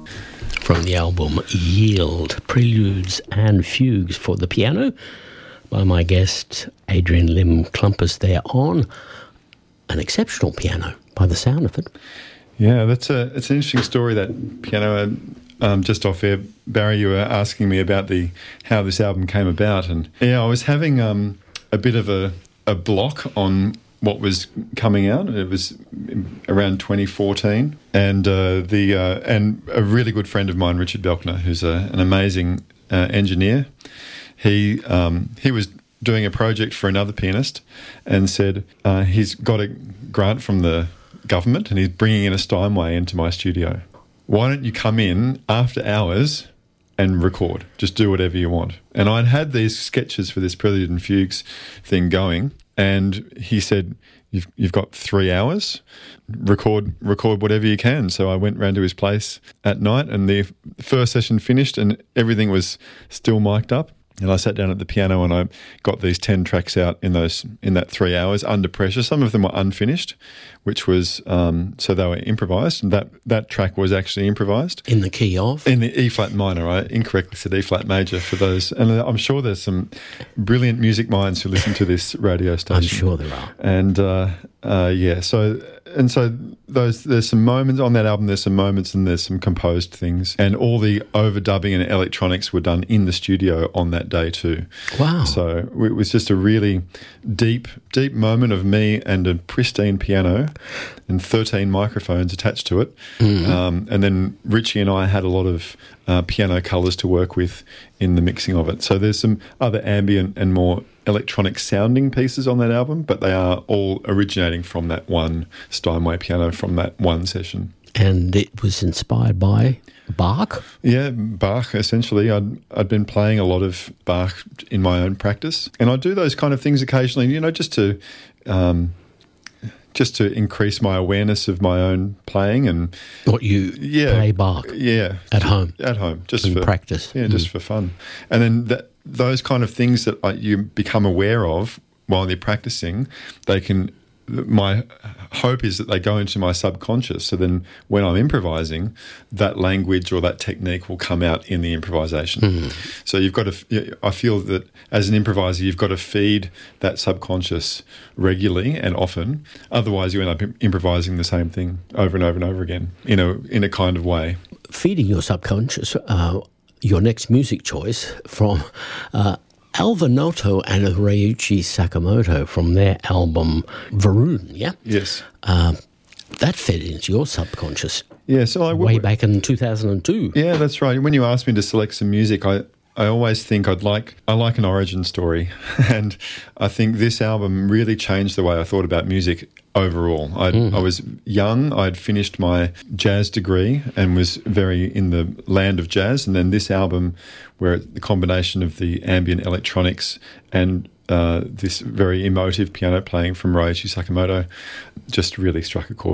From the album Yield, Preludes and Fugues for the Piano by my guest Adrian Lim Klumpus there on an exceptional piano by the sound of it. Yeah, it's an interesting story, that piano. Just off air, Barry, you were asking me about how this album came about, and yeah, I was having a bit of a block on what was coming out. It was around 2014, and and a really good friend of mine, Richard Belkner, who's an amazing engineer. He was doing a project for another pianist, and said he's got a grant from the government, and he's bringing in a Steinway into my studio. Why don't you come in after hours and record? Just do whatever you want. And I'd had these sketches for this Prelude and Fugues thing going, and he said, You've got 3 hours, record whatever you can. So I went round to his place at night, and the first session finished and everything was still mic'd up. And I sat down at the piano and I got these 10 tracks out in that 3 hours under pressure. Some of them were unfinished, which was so they were improvised. And that track was actually improvised. In the key of? In the E flat minor. I incorrectly said E flat major for those. And I'm sure there's some brilliant music minds who listen to this radio station. I'm sure there are. And so there's some moments on that album. There's some moments and there's some composed things, and all the overdubbing and electronics were done in the studio on that day too. Wow! So it was just a really deep moment of me and a pristine piano, and 13 microphones attached to it. Mm-hmm. And then Richie and I had a lot of piano colours to work with in the mixing of it. So there's some other ambient and more electronic sounding pieces on that album, but they are all originating from that one Steinway piano from that one session. And it was inspired by Bach? Yeah, Bach, essentially. I'd been playing a lot of Bach in my own practice, and I do those kind of things occasionally, just to increase my awareness of my own playing. And what you play Bach? Yeah. At home? At home. Just in for practice? Yeah, just for fun. And then those kind of things that you become aware of while you're practicing, my hope is that they go into my subconscious. So then when I'm improvising, that language or that technique will come out in the improvisation. Mm. So I feel that as an improviser, you've got to feed that subconscious regularly and often. Otherwise, you end up improvising the same thing over and over and over again in a kind of way. Feeding your subconscious, your next music choice from Alva Noto and Ryuichi Sakamoto from their album Varun, yeah? Yes. That fed into your subconscious. Yeah, so way back in 2002. Yeah, that's right. When you asked me to select some music, I always think I like an origin story, and I think this album really changed the way I thought about music overall. I was young, I'd finished my jazz degree and was very in the land of jazz, and then this album, where the combination of the ambient electronics and this very emotive piano playing from Ryuichi Sakamoto just really struck a chord